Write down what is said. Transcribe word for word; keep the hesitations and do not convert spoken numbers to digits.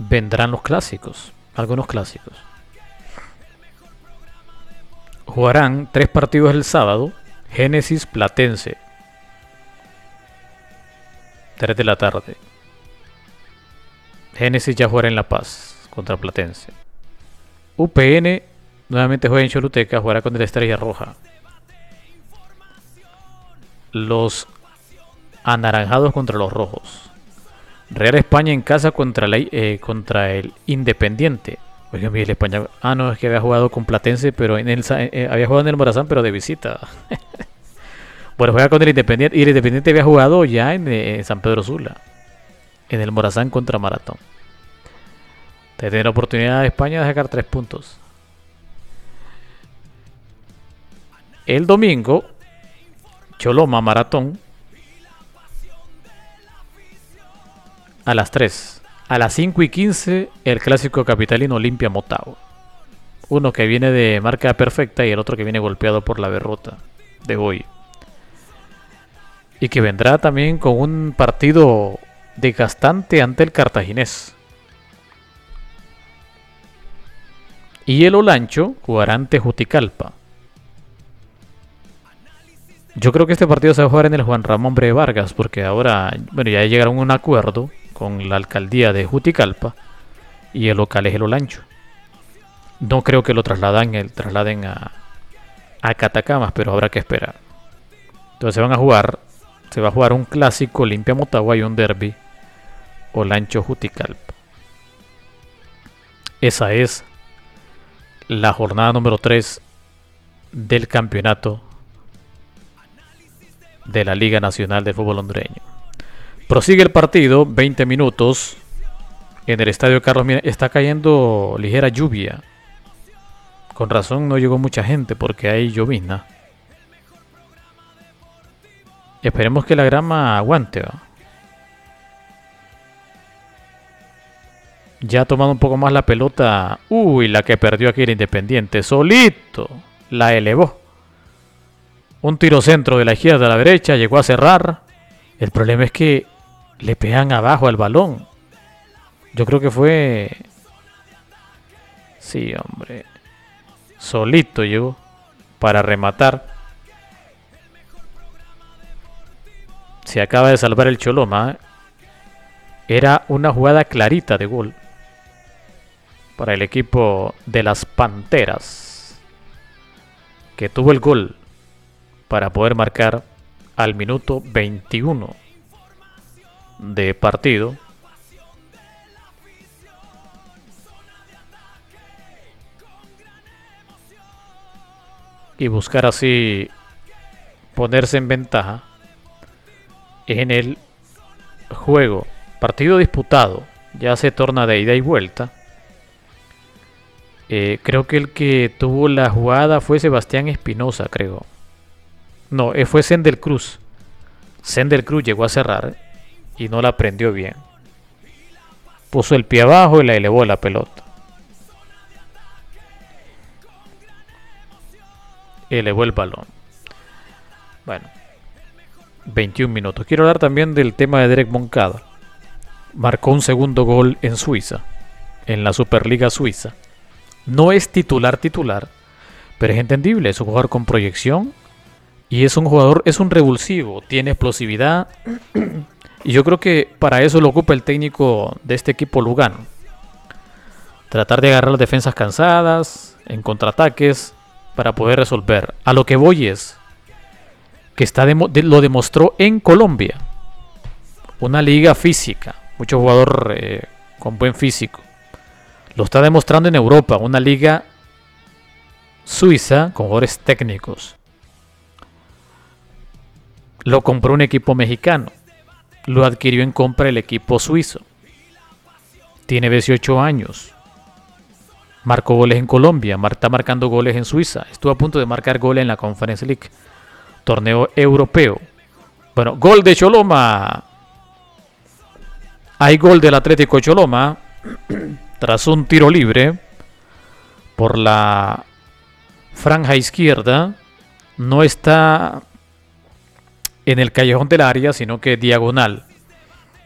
vendrán los clásicos, algunos clásicos. Jugarán tres partidos el sábado. Génesis Platense, tres de la tarde. Génesis ya jugará en La Paz contra Platense. U P N nuevamente juega en Choluteca, jugará contra la Estrella Roja. Los anaranjados contra los rojos. Real España en casa contra, la, eh, contra el Independiente. Oigan, el España. Ah, no, es que había jugado con Platense, pero en el, eh, había jugado en el Morazán, pero de visita. Bueno, juega contra el Independiente. Y el Independiente había jugado ya en, eh, en San Pedro Sula, en el Morazán contra Maratón. Tiene la oportunidad de España de sacar tres puntos. El domingo, Choloma Maratón. A las tres. A las cinco y quince, el clásico capitalino Olimpia Motagua. Uno que viene de marca perfecta y el otro que viene golpeado por la derrota de hoy. Y que vendrá también con un partido desgastante ante el Cartaginés. Y el Olancho jugará ante Juticalpa. Yo creo que este partido se va a jugar en el Juan Ramón Bre Vargas, porque ahora, bueno, ya llegaron a un acuerdo con la alcaldía de Juticalpa y el local es el Olancho. No creo que lo trasladen, el, trasladen a, a Catacamas, pero habrá que esperar. Entonces se van a jugar, se va a jugar un clásico Olimpia Motagua y un derby Olancho Juticalpa. Esa es la jornada número tres del campeonato de la Liga Nacional de Fútbol Hondureño. Prosigue el partido, veinte minutos en el estadio Carlos Mina. Está cayendo ligera lluvia. Con razón no llegó mucha gente porque hay llovizna. Esperemos que la grama aguante, ¿va? Ya ha tomado un poco más la pelota. Uy, la que perdió aquí el Independiente. Solito la elevó. Un tiro centro de la izquierda a la derecha. Llegó a cerrar. El problema es que le pegan abajo al balón. Yo creo que fue... Sí, hombre. Solito llegó para rematar. Se acaba de salvar el Choloma. Era una jugada clarita de gol para el equipo de las Panteras, que tuvo el gol para poder marcar al minuto veintiuno de partido. Y buscar así ponerse en ventaja en el juego. Partido disputado, ya se torna de ida y vuelta. Eh, creo que el que tuvo la jugada fue Sebastián Espinosa, creo. No, eh, fue Sender Cruz. Sender Cruz llegó a cerrar y no la prendió bien. Puso el pie abajo y la elevó la pelota. Elevó el balón. Bueno, veintiún minutos. Quiero hablar también del tema de Derek Moncada. Marcó un segundo gol en Suiza, en la Superliga Suiza. No es titular titular, pero es entendible. Es un jugador con proyección y es un jugador, es un revulsivo, tiene explosividad. Y yo creo que para eso lo ocupa el técnico de este equipo Lugano. Tratar de agarrar las defensas cansadas, en contraataques, para poder resolver. A lo que voy es que está de, de, lo demostró en Colombia. Una liga física, mucho jugador eh, con buen físico. Lo está demostrando en Europa, una liga suiza con jugadores técnicos. Lo compró un equipo mexicano. Lo adquirió en compra el equipo suizo. Tiene dieciocho años. Marcó goles en Colombia, está marcando goles en Suiza. Estuvo a punto de marcar goles en la Conference League, torneo europeo. Bueno, gol de Choloma. Hay gol del Atlético Choloma tras un tiro libre por la franja izquierda. No está en el callejón del área, sino que diagonal